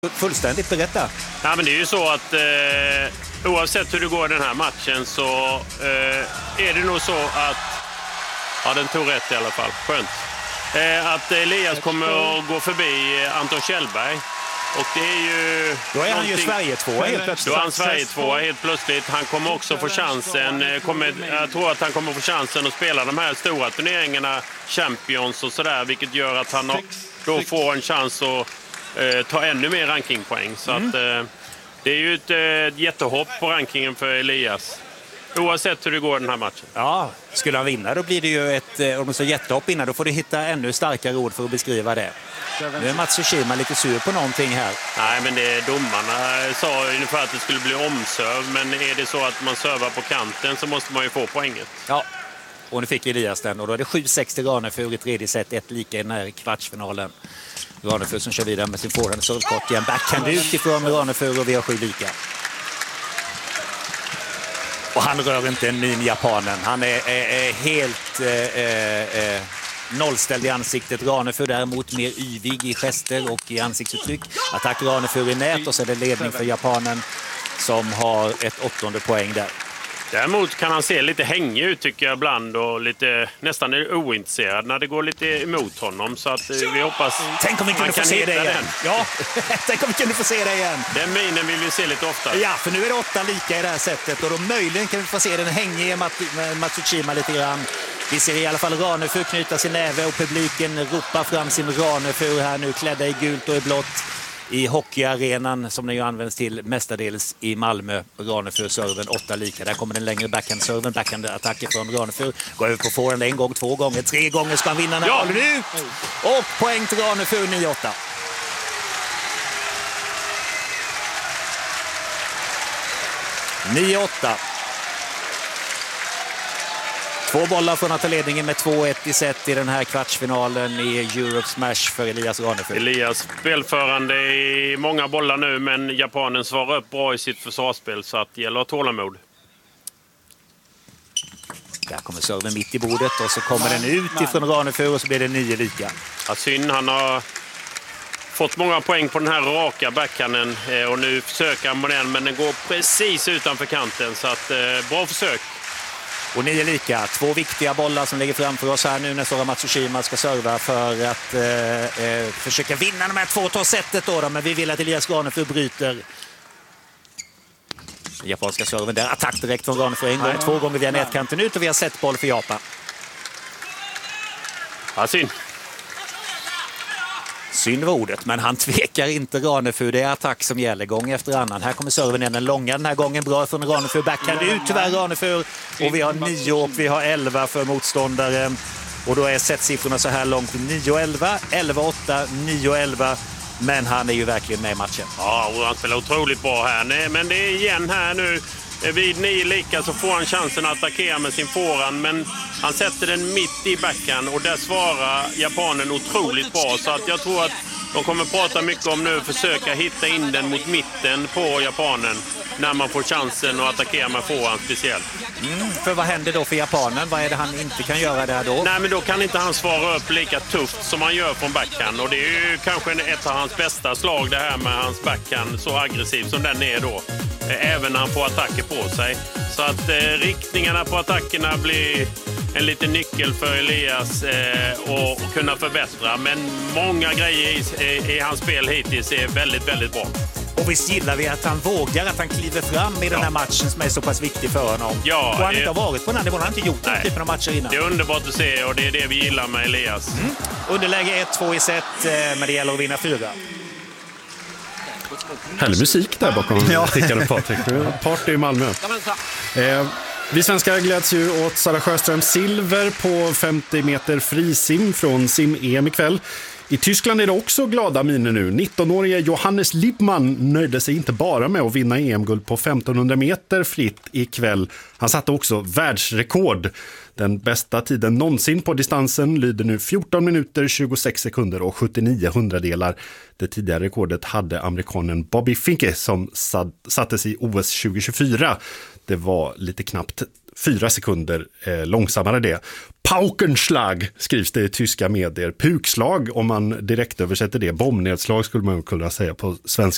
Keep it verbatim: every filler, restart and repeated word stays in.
Fullständigt, berätta. Ja, men det är ju så att eh, oavsett hur det går i den här matchen så eh, är det nog så att, ja, den tog rätt i alla fall, skönt. Eh, att Elias kommer att gå förbi Anton Kjellberg. Och det är ju... Då är han ju Sverige tvåa helt plötsligt. Då är han Sverige tvåa helt plötsligt. Han kommer också få chansen. Kommer, jag tror att han kommer få chansen att spela de här stora turneringarna, Champions och sådär. Vilket gör att han då får en chans att eh, ta ännu mer rankingpoäng. Så mm. att eh, det är ju ett eh, jättehopp på rankingen för Elias. Oavsett hur det går den här matchen. Ja, skulle han vinna då blir det ju ett, om du så jättehopp innan, då får du hitta ännu starkare ord för att beskriva det. Nu är Matsushima lite sur på någonting här. Nej, men det, domarna sa ungefär att det skulle bli omserv, men är det så att man servar på kanten så måste man ju få poänget. Ja, och nu fick Elias den och då är det sju sex till Ranefur i tredje set, ett lika i den här kvartsfinalen. Ranefur som kör vidare med sin forehand servkort igen, backhand utifrån Ranefur och vi har sju lika. Och han rör inte en min japanen. Han är, är, är helt eh, eh, nollställd i ansiktet. Ranefur däremot mer yvig i gester och i ansiktsuttryck. Attack Ranefur i nät och så är det ledning för japanen som har ett åttonde poäng där. Däremot kan han se lite hängig ut tycker jag ibland och lite nästan ointresserad när det går lite emot honom. Så att vi hoppas Tänk om vi kunde få se det igen. Den. Ja, tänk om vi kunde få se det igen. Den minen vill vi se lite ofta. Ja, för nu är det åtta lika i det här sättet och då möjligen kan vi få se den hängige Matsushima lite grann. Vi ser i alla fall Ranefur knyta sin näve och publiken ropar fram sin Ranefur här nu klädda i gult och i blått. I hockeyarenan som den ju används till mestadels i Malmö. Ranefur-serven, åtta lika. Där kommer den längre backhand-serven. Backhand-attacker från Ranefur. Går över på forehand en gång, två gånger, tre gånger ska han vinna den här bollen ut. Och poäng till Ranefur, nio åtta. nio åtta. Två bollar från att ta ledningen med två ett i set i den här kvartsfinalen i Europe Smash för Elias Ranefur. Elias spelförande i många bollar nu, men japanen svarar upp bra i sitt försvarsspel så att det gäller tålamod. Där kommer serven mitt i bordet och så kommer den ut ifrån Ranefur och så blir det nio lika. Ja, synd, han har fått många poäng på den här raka backhanden och nu försöker han med den, men den går precis utanför kanten så att bra försök. Och nio lika, två viktiga bollar som ligger framför oss här nu när Sora Matsushima ska serva för att eh, eh, försöka vinna de här två ta sättet då, då, men vi vill att Elias Ranefur bryter. Japanska serven där, attack direkt från Ranefur en gång, två gånger via nätkanten ut och vi har sett boll för Japan. Ja, synd. Synd var ordet, men han tvekar inte Ranefur. Det är attack som gäller gång efter annan. Här kommer serven igen, den långa den här gången. Bra från Ranefur, backhand ut tyvärr Ranefur. Och vi har nio och vi har elva för motståndare. Och då är setsiffrorna så här långt nio elva, elva åtta, nio elva. Men han är ju verkligen med i matchen. Ja, och han spelar otroligt bra här. Men det är igen här nu. Vid nio lika så får han chansen att attackera med sin forehand, men han sätter den mitt i backhand och där svarar japanen otroligt bra. Så att jag tror att de kommer prata mycket om nu försöka hitta in den mot mitten på japanen när man får chansen att attackera med forehand speciellt. Mm, för vad händer då för japanen? Vad är det han inte kan göra där då? Nej, men då kan inte han svara upp lika tufft som han gör från backhand. Och det är ju kanske ett av hans bästa slag det här med hans backhand, så aggressiv som den är då. Även när han får attacker på sig. Så att eh, riktningarna på attackerna blir en liten nyckel för Elias eh, och, och kunna förbättra. Men många grejer i, i, i hans spel hittills är väldigt, väldigt bra. Och visst gillar vi att han vågar, att han kliver fram i den här matchen som är så pass viktig för honom. Ja, och han det... inte har varit på den här nivån, han har inte gjort den typen av matcher innan. Det är underbart att se och det är det vi gillar med Elias. Mm. Underläge ett två i set, men det gäller att vinna fyra. Härlig musik där bakom ja. Tickaren Patrik. Party i Malmö. Eh, vi svenskar gläds ju åt Sara Sjöström silver på femtio meter frisim från sim-E M ikväll. I Tyskland är det också glada miner nu. nittonårige Johannes Lippmann nöjde sig inte bara med att vinna E M-guld på femtonhundra meter fritt ikväll. Han satte också världsrekord. Den bästa tiden någonsin på distansen lyder nu fjorton minuter, tjugosex sekunder och sjuttionio hundradelar. Det tidigare rekordet hade amerikanen Bobby Finke som sattes i O S tjugo tjugofyra. Det var lite knappt fyra sekunder eh, långsammare det. Paukenschlag skrivs det i tyska medier. Pukslag, om man direkt översätter det. Bombnedslag skulle man kunna säga på svenska.